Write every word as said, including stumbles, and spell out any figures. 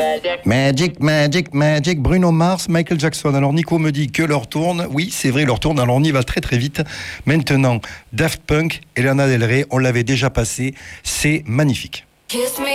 Magic, Magic, Magic, Bruno Mars, Michael Jackson. Alors Nico me dit que l'heure tourne. Oui, c'est vrai, l'heure tourne. Alors on y va très très vite. Maintenant, Daft Punk et Lana Del Rey, on l'avait déjà passé. C'est magnifique.